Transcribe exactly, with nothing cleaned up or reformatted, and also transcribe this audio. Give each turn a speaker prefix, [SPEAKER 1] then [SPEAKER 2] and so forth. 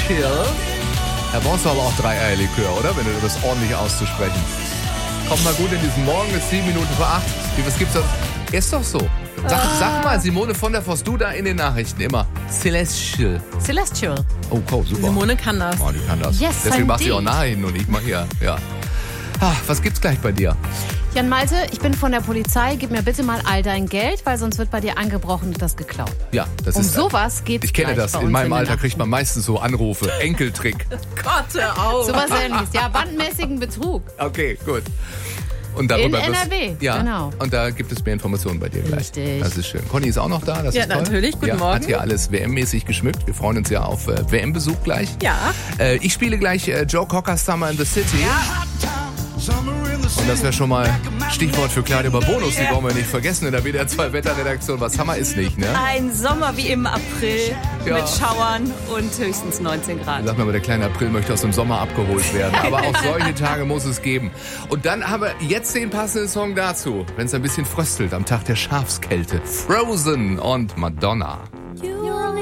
[SPEAKER 1] Chill. Da brauchst du aber auch drei Eierlikör, oder? Wenn du das ordentlich auszusprechen. Kommt mal gut in diesen Morgen, ist sieben Minuten vor acht. Wie, was gibt's da? Ist doch so. Sag, sag mal, Simone von der Voss, du da in den Nachrichten immer. Celestial.
[SPEAKER 2] Celestial.
[SPEAKER 1] Oh, cool, super.
[SPEAKER 2] Simone kann das.
[SPEAKER 1] Oh, die kann das.
[SPEAKER 2] Yes,
[SPEAKER 1] Deswegen macht sie auch
[SPEAKER 2] indeed.
[SPEAKER 1] Nachrichten und ich mach hier, ja. Ah, was gibt's gleich bei dir?
[SPEAKER 2] Jan Malte, ich bin von der Polizei. Gib mir bitte mal all dein Geld, weil sonst wird bei dir angebrochen und das geklaut.
[SPEAKER 1] Ja, das
[SPEAKER 2] Um
[SPEAKER 1] ist...
[SPEAKER 2] sowas geht's
[SPEAKER 1] Ich kenne
[SPEAKER 2] gleich
[SPEAKER 1] das.
[SPEAKER 2] bei
[SPEAKER 1] In
[SPEAKER 2] uns
[SPEAKER 1] meinem
[SPEAKER 2] der
[SPEAKER 1] Alter
[SPEAKER 2] Nacht.
[SPEAKER 1] kriegt man meistens so Anrufe. Enkeltrick.
[SPEAKER 2] Gott, hör auf. Sowas ähnliches. Ja, bandmäßigen Betrug.
[SPEAKER 1] Okay, gut. Und darüber
[SPEAKER 2] In
[SPEAKER 1] wirst-
[SPEAKER 2] N R W,
[SPEAKER 1] ja,
[SPEAKER 2] genau.
[SPEAKER 1] Und da gibt es mehr Informationen bei dir gleich.
[SPEAKER 2] Richtig.
[SPEAKER 1] Das ist schön. Conny ist auch noch da, das
[SPEAKER 2] Ja,
[SPEAKER 1] ist toll.
[SPEAKER 2] natürlich. Guten
[SPEAKER 1] ja,
[SPEAKER 2] Morgen.
[SPEAKER 1] Hat hier alles W M-mäßig geschmückt. Wir freuen uns ja auf äh, W M-Besuch gleich.
[SPEAKER 2] Ja.
[SPEAKER 1] Äh, ich spiele gleich äh, Joe Cocker Summer in the City. Und das wäre schon mal Stichwort für Claudia Bonus. Die wollen wir nicht vergessen in der W D R zwei Wetterredaktion. Was Hammer ist nicht, ne?
[SPEAKER 3] Ein Sommer wie im April
[SPEAKER 1] Ja.
[SPEAKER 3] mit Schauern und höchstens neunzehn Grad.
[SPEAKER 1] Sag mal, der kleine April möchte aus dem Sommer abgeholt werden. Aber auch solche Tage muss es geben. Und dann haben wir jetzt den passenden Song dazu, wenn es ein bisschen fröstelt am Tag der Schafskälte. Frozen und Madonna.